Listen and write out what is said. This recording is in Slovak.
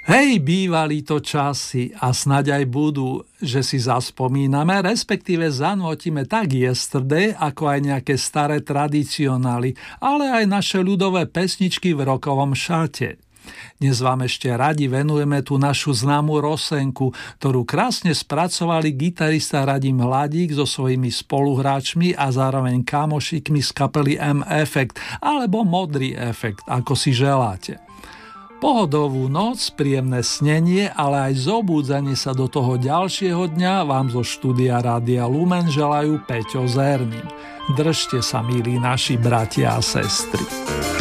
Hej, bývali to časy a snáď aj budú, že si zaspomíname, respektíve zanotíme tak yesterday, ako aj nejaké staré tradicionály, ale aj naše ľudové pesničky v rokovom šate. Dnes vám ešte radi venujeme tú našu známu Rosenku, ktorú krásne spracovali gitarista Radim Hladík so svojimi spoluhráčmi a zároveň kamošikmi z kapely M-Effect alebo Modrý efekt, ako si želáte. Pohodovú noc, príjemné snenie, ale aj zobúdzanie sa do toho ďalšieho dňa vám zo štúdia Rádia Lumen želajú Peťo s Ernim. Držte sa, milí naši bratia a sestry.